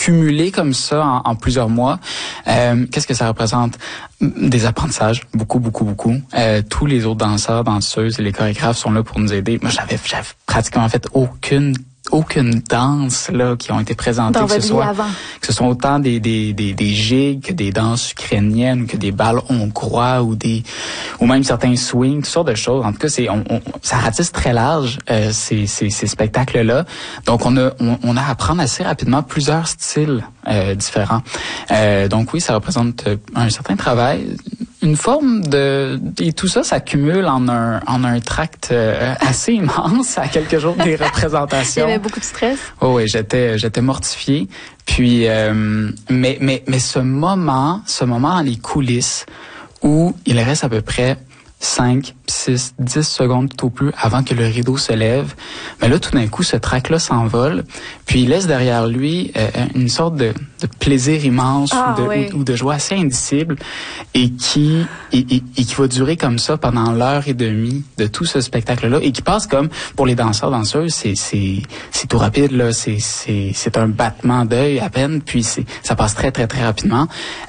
cumulé comme ça en plusieurs mois. Qu'est-ce que ça représente? Des apprentissages, beaucoup. Tous les autres danseurs, danseuses et les chorégraphes sont là pour nous aider. Moi, j'avais pratiquement fait aucune danse là qui ont été présentées, dans que ce soit autant des gigs que des danses ukrainiennes, que des bals hongrois ou même certains swings, toutes sortes de choses. En tout cas, ça ratisse très large ces spectacles là. Donc on a à apprendre assez rapidement plusieurs styles différents. Donc oui, ça représente un certain travail, une forme et tout ça s'accumule en un tract assez immense à quelques jours des représentations. Il y avait beaucoup de stress. Oh oui, j'étais mortifié. Puis mais ce moment dans les coulisses où il reste à peu près 5, 6, 10 secondes tout au plus avant que le rideau se lève. Mais là, tout d'un coup, ce track-là s'envole, puis il laisse derrière lui une sorte de plaisir immense ou de joie assez indicible et qui va durer comme ça pendant l'heure et demie de tout ce spectacle-là et qui passe comme, pour les danseurs, danseuses, c'est tout rapide, là, c'est un battement d'œil à peine, puis ça passe très, très, très rapidement.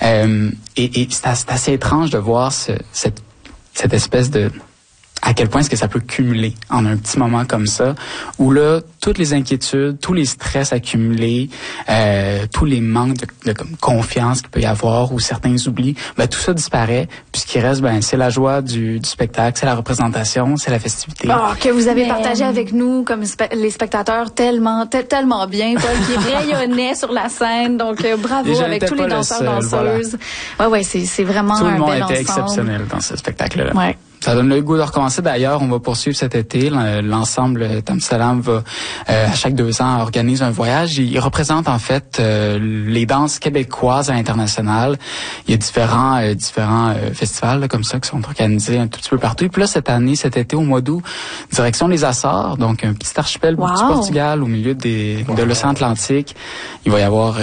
Et c'est assez étrange de voir cette espèce de... à quel point est-ce que ça peut cumuler en un petit moment comme ça, où là, toutes les inquiétudes, tous les stress accumulés, tous les manques de confiance qu'il peut y avoir ou certains oublis, tout ça disparaît. Puis ce qui reste, c'est la joie du spectacle, c'est la représentation, c'est la festivité. Que vous avez partagé avec nous, comme les spectateurs, tellement bien, Paul, qui rayonnait sur la scène. Donc, bravo avec tous les danseurs, danseuses. Voilà. Ouais, c'est vraiment un bel ensemble. Tout le monde était exceptionnel dans ce spectacle-là. Ouais. Ça donne le goût de recommencer. D'ailleurs, on va poursuivre cet été. L'ensemble Tam Salam va, à chaque 2 ans, organise un voyage. Il représente, en fait, les danses québécoises à l'international. Il y a différents festivals là, comme ça qui sont organisés un tout petit peu partout. Et puis là, cet été, au mois d'août, direction les Açores, donc un petit archipel du Portugal au milieu de l'océan Atlantique. Il va y avoir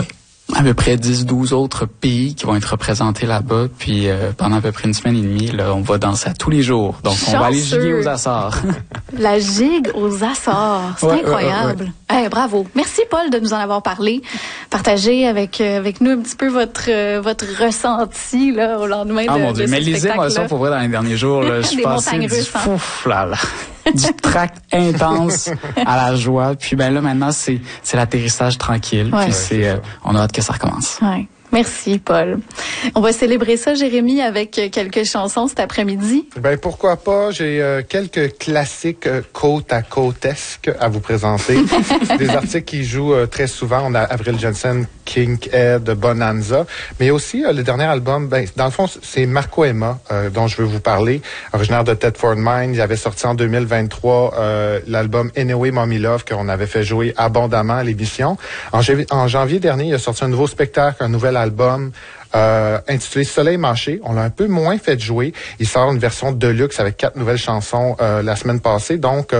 à peu près 10-12 autres pays qui vont être représentés là-bas. Puis pendant à peu près une semaine et demie, là, on va danser à tous les jours. Donc, on va aller giguer aux Açores. La gigue aux Açores. C'est incroyable. Ouais. Bravo. Merci, Paul, de nous en avoir parlé. Partagez avec nous un petit peu votre ressenti là, au lendemain de ce spectacle. Mon Dieu, mais lisez-moi ça pour vrai dans les derniers jours. Là, je suis passé du fouf là. Du tract intense à la joie. Puis là, maintenant, c'est l'atterrissage tranquille. Ouais. Puis on a hâte que ça recommence. Ouais. Merci, Paul. On va célébrer ça, Jérémy, avec quelques chansons cet après-midi. Pourquoi pas. J'ai quelques classiques côte à côtesques à vous présenter. Des artistes qui jouent très souvent. On a Avril Jensen, King Ed, Bonanza. Mais aussi, le dernier album, dans le fond, c'est Marco Emma dont je veux vous parler. Originaire de Thetford Mines. Il avait sorti en 2023 l'album Anyway Mommy Love qu'on avait fait jouer abondamment à l'émission. En janvier dernier, il a sorti un nouveau spectacle, un nouvel album intitulé Soleil Mâché. On l'a un peu moins fait jouer. Il sort une version deluxe avec 4 nouvelles chansons la semaine passée. Donc,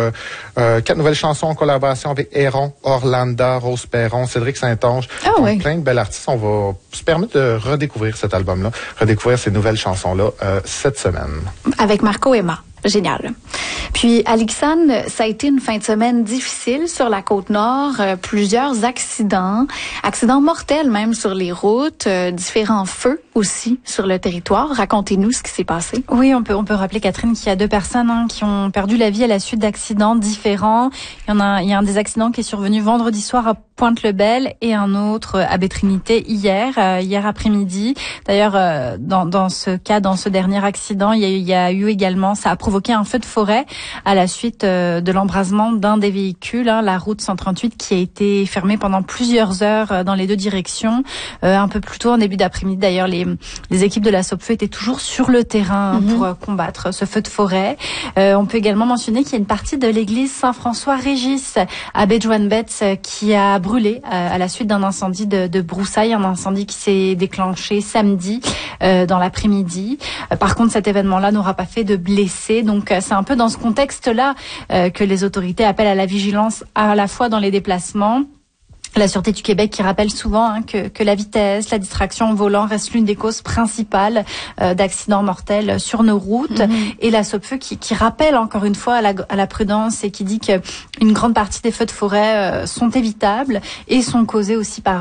4 nouvelles chansons en collaboration avec Héron, Orlando, Rose Perron, Cédric Saint-Onge. Plein de belles artistes. On va se permettre de redécouvrir cet album-là, redécouvrir ces nouvelles chansons-là cette semaine. Avec Marco Emma. Génial. Puis, Alixane, ça a été une fin de semaine difficile sur la Côte-Nord. Plusieurs accidents mortels même sur les routes, différents feux aussi sur le territoire. Racontez-nous ce qui s'est passé. Oui, on peut rappeler, Catherine, qu'il y a 2 personnes qui ont perdu la vie à la suite d'accidents différents. Il y a un des accidents qui est survenu vendredi soir à Pointe-le-Bel et un autre à Baie-Trinité hier après-midi. D'ailleurs, dans ce dernier accident, il y a eu également, ça a provoqué un feu de forêt à la suite de l'embrasement d'un des véhicules, la route 138 qui a été fermée pendant plusieurs heures dans les 2 directions. Un peu plus tôt, en début d'après-midi, d'ailleurs, les équipes de la SOPFEU étaient toujours sur le terrain pour combattre ce feu de forêt. On peut également mentionner qu'il y a une partie de l'église Saint-François-Régis à Baie-Joinbetz qui a brûlé à la suite d'un incendie de broussailles, un incendie qui s'est déclenché samedi dans l'après-midi. Par contre, cet événement-là n'aura pas fait de blessés. Donc, c'est un peu dans ce contexte-là que les autorités appellent à la vigilance à la fois dans les déplacements. La Sûreté du Québec qui rappelle souvent que la vitesse, la distraction au volant reste l'une des causes principales d'accidents mortels sur nos routes. Et la SOPFEU qui rappelle encore une fois à la prudence et qui dit qu'une grande partie des feux de forêt sont évitables et sont causés aussi par